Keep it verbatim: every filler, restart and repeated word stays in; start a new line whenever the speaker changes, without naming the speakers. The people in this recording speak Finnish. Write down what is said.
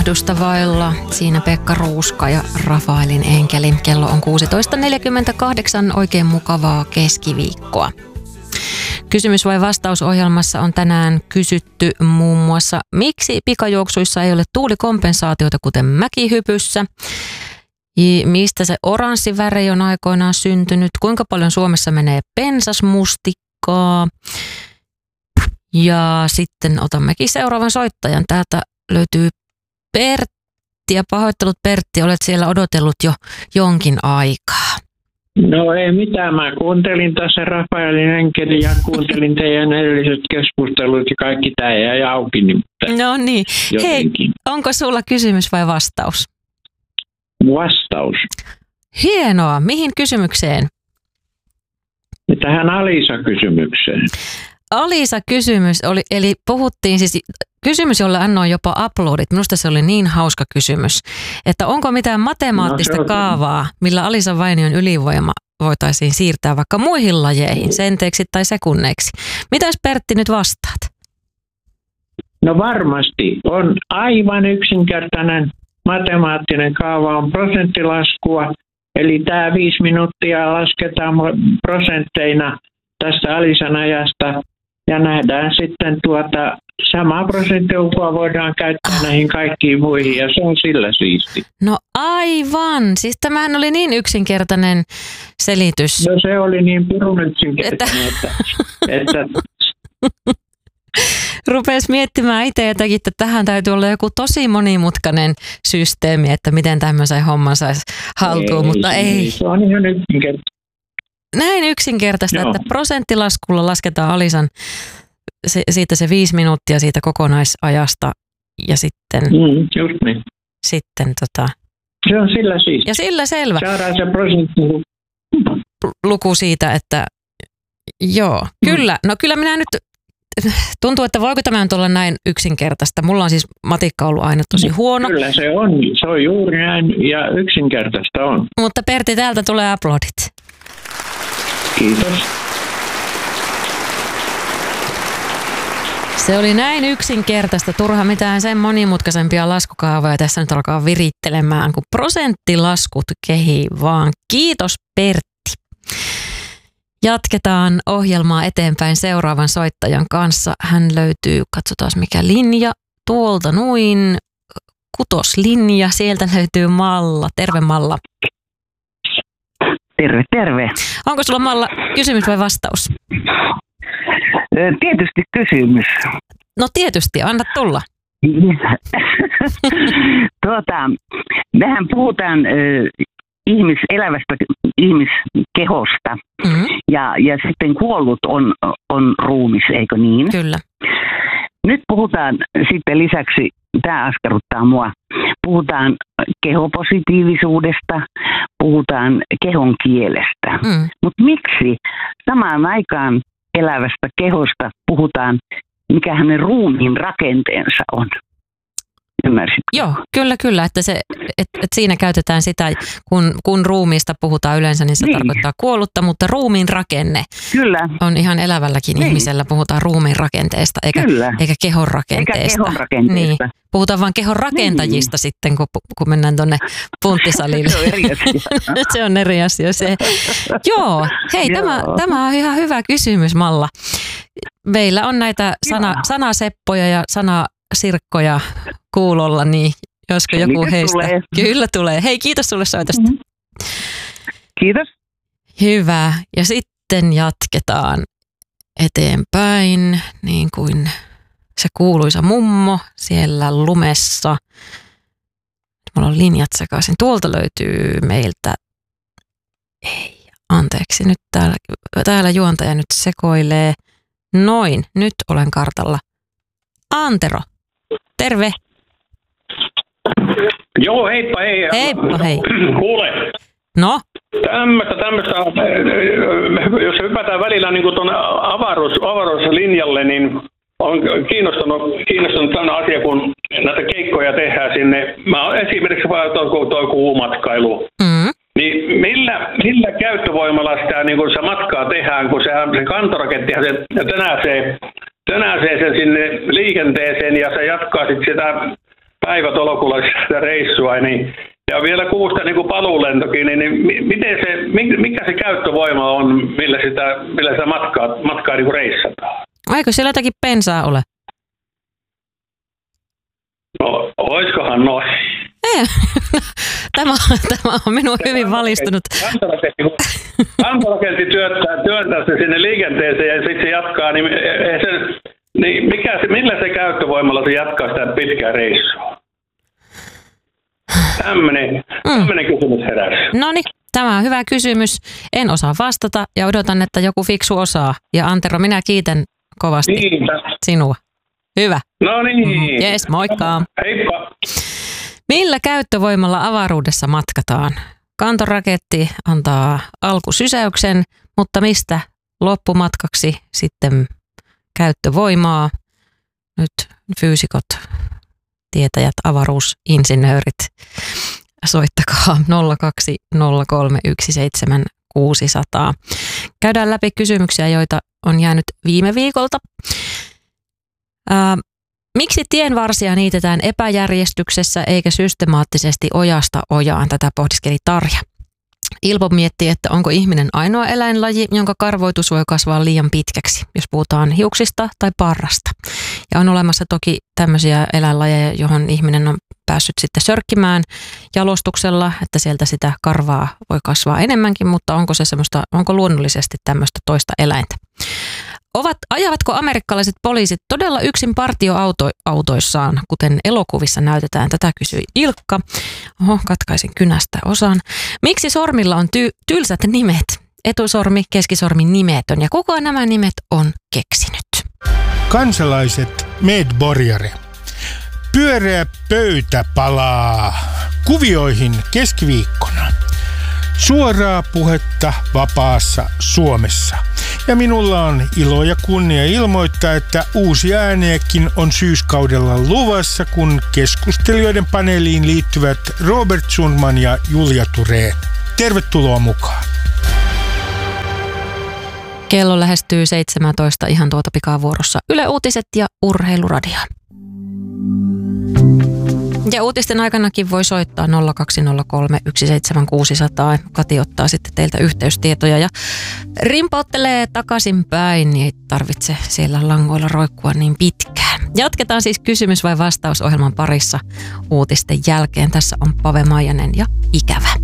pilkahdusta vailla. Siinä Pekka Ruuska ja Rafaelin enkeli. Kello on kuusitoista neljäkymmentäkahdeksan. Oikein mukavaa keskiviikkoa. Kysymys vai vastaus -ohjelmassa on tänään kysytty muun muassa, miksi pikajuoksuissa ei ole tuulikompensaatiota kuten mäkihypyssä? Mistä se oranssi väri on aikoinaan syntynyt? Kuinka paljon Suomessa menee pensasmustikkaa? Ja sitten otammekin seuraavan soittajan. Täältä löytyy Pertti ja pahoittelut Pertti, olet siellä odotellut jo jonkin aikaa.
No ei mitään, mä kuuntelin tässä Rafaelin enkeli ja kuuntelin teidän edelliset keskustelut ja kaikki tää jäi auki. Niin,
no niin, jotenkin. Hei, onko sulla kysymys vai vastaus?
Vastaus.
Hienoa, mihin kysymykseen?
Tähän Alisa-kysymykseen.
Alisa-kysymys oli, eli puhuttiin siis, kysymys, jolle annoin jopa uploadit, minusta se oli niin hauska kysymys, että onko mitään matemaattista no, kaavaa, millä Alisa Vainion ylivoima voitaisiin siirtää vaikka muihin lajeihin, senteiksi tai sekunneiksi. Mitäs Pertti nyt vastaat?
No varmasti on aivan yksinkertainen matemaattinen kaava on prosenttilaskua, eli tämä viisi minuuttia lasketaan prosentteina tästä Alisan ajasta ja nähdään sitten tuota samaa prosenttilukua voidaan käyttää näihin kaikkiin muihin ja se on sillä siisti.
No aivan, siis tämähän oli niin yksinkertainen selitys.
No se oli niin pirun yksinkertainen, että... että, että
rupesi miettimään itse jotakin, että tähän täytyy olla joku tosi monimutkainen systeemi, että miten tämmöisen homman saisi haltuun, ei, mutta ei.
Se on ihan yksinkertaista.
Näin yksinkertaista,
Joo.
että prosenttilaskulla lasketaan Alisan se, siitä se viisi minuuttia siitä kokonaisajasta ja sitten,
mm, just niin.
sitten tota,
se on sillä siis.
Ja sillä selvä.
Saadaan se prosentti
luku siitä, että joo, mm. kyllä. No kyllä minä nyt tuntuu, että voiko tämä nyt olla näin yksinkertaista. Mulla on siis matikka ollut aina tosi huono.
Kyllä se on, se on juuri näin ja yksinkertaista on.
Mutta Pertti, täältä tulee aplodit.
Kiitos.
Se oli näin yksinkertaista, turha mitään sen monimutkaisempia laskukaavoja tässä nyt alkaa virittelemään, kun prosenttilaskut kehii vaan. Kiitos Pertti. Jatketaan ohjelmaa eteenpäin seuraavan soittajan kanssa. Hän löytyy, katsotaan mikä linja, tuolta noin, kutoslinja, sieltä löytyy Malla. Terve Malla.
Terve, terve.
Onko sulla Malla kysymys vai vastaus?
Tietysti kysymys.
No tietysti, anna tulla.
tuota, mehän puhutaan äh, ihmis, elävästä ihmiskehosta mm-hmm. ja, ja sitten kuollut on, on ruumis, eikö niin?
Kyllä.
Nyt puhutaan sitten lisäksi, tämä askarruttaa mua, puhutaan kehopositiivisuudesta, puhutaan kehon kielestä. Mm. Mutta miksi samaan aikaan elävästä kehosta puhutaan, mikä hänen ruumiin rakenteensa on? Ymmärsitkö?
Joo, kyllä, kyllä. Että se, et, et siinä käytetään sitä, kun, kun ruumiista puhutaan yleensä, niin se niin. tarkoittaa kuollutta, mutta ruumiin rakenne
kyllä.
on ihan elävälläkin niin. ihmisellä. Puhutaan ruumiin rakenteesta, eikä, eikä kehon rakenteesta.
Eikä kehon rakenteesta.
Niin. Puhutaan vaan kehon rakentajista niin. sitten, kun, kun mennään tuonne punttisalille.
Se on eri asia.
se on eri asia. Se. Joo, hei, Joo. Tämä, tämä on ihan hyvä kysymys, Malla. Meillä on näitä sana, sanaseppoja ja sanasirkkoja kuulolla, niin josko joku
Mikä
heistä...
Tulee?
Kyllä tulee. Hei, kiitos sulle soitosta. Mm-hmm.
Kiitos.
Hyvä. Ja sitten jatketaan eteenpäin, niin kuin se kuuluisa mummo siellä lumessa. Mulla on linjat sekaisin. Tuolta löytyy meiltä... Ei, anteeksi. Nyt täällä, täällä juontaja nyt sekoilee. Noin, nyt olen kartalla. Antero, terve.
Joo, heippa hei.
Heippa hei.
Kuule.
No?
Tämmöistä, tämmöistä, jos hypätään välillä niin kuin tuonne avaruus, avaruuslinjalle, niin on kiinnostunut, kiinnostunut tämmöinen asia, kun näitä keikkoja tehdään sinne. Mä oon esimerkiksi vaan tuo, tuo kuumatkailu. Mm. Niin millä, millä käyttövoimalla sitä, niin kun se matkaa tehdään, kun se, se kantorakettihan se tönäsee, tönäsee sen sinne liikenteeseen ja se jatkaa sitten sitä päivätolokulaista reissua, niin, ja vielä kuusta niin kuin paluulentokin, niin, niin miten se, mikä se käyttövoima on, millä sitä, millä sitä matkaa, matkaa niin kuin reissataan?
Aiko siellä jotakin bensaa ole?
No, oiskohan noin?
Ei. Tämä, tämä on minun hyvin valistunut.
Kantarakentti työntää, työntää se sinne liikenteeseen ja sitten se jatkaa, niin, se, niin mikä se, millä se käyttövoimalla se jatkaa sitä pitkää reissua? Tämmöinen, tämmöinen mm. kysymys heräsi.
No niin, tämä on hyvä kysymys. En osaa vastata ja odotan, että joku fiksu osaa. Ja Antero, minä kiitän kovasti Niinpä. sinua. Hyvä.
No niin.
Jes, moikka.
Heippa.
Millä käyttövoimalla avaruudessa matkataan? Kantoraketti antaa alkusysäyksen, mutta mistä loppumatkaksi sitten käyttövoimaa? Nyt fyysikot, tietäjät, avaruusinsinöörit, soittakaa nolla kaksi nolla kolme yksi seitsemän kuusi nolla nolla. Käydään läpi kysymyksiä, joita on jäänyt viime viikolta. Ää, Miksi tienvarsia niitetään epäjärjestyksessä eikä systemaattisesti ojasta ojaan? Tätä pohdiskeli Tarja. Ilpo miettii, että onko ihminen ainoa eläinlaji, jonka karvoitus voi kasvaa liian pitkäksi, jos puhutaan hiuksista tai parrasta. Ja on olemassa toki tämmöisiä eläinlajeja, johon ihminen on päässyt sitten sörkkimään jalostuksella, että sieltä sitä karvaa voi kasvaa enemmänkin, mutta onko se semmoista, onko luonnollisesti tämmöistä toista eläintä? Ovat, ajavatko amerikkalaiset poliisit todella yksin partioautoissaan, kuten elokuvissa näytetään? Tätä kysyi Ilkka. Oho, katkaisin kynästä osan. Miksi sormilla on ty- tylsät nimet? Etusormi, keskisormi nimetön. Ja kuka nämä nimet on keksinyt?
Kansalaiset medborgare. Pyöreä pöytä palaa kuvioihin keskiviikkona. Suoraa puhetta vapaassa Suomessa. Ja minulla on ilo ja kunnia ilmoittaa, että uusia ääniäkin on syyskaudella luvassa, kun keskustelijoiden paneeliin liittyvät Robert Sundman ja Julia Thurén. Tervetuloa mukaan.
Kello lähestyy seitsemäntoista ihan tuota pikavuorossa. Yle Uutiset ja Urheiluradio. Ja uutisten aikanakin voi soittaa nolla kaksi nolla kolme yksi seitsemän kuusi nolla nolla. Kati ottaa sitten teiltä yhteystietoja ja rimpauttelee takaisinpäin, niin ei tarvitse siellä langoilla roikkua niin pitkään. Jatketaan siis kysymys- vai vastausohjelman parissa uutisten jälkeen. Tässä on Pave Maijanen ja Ikävä.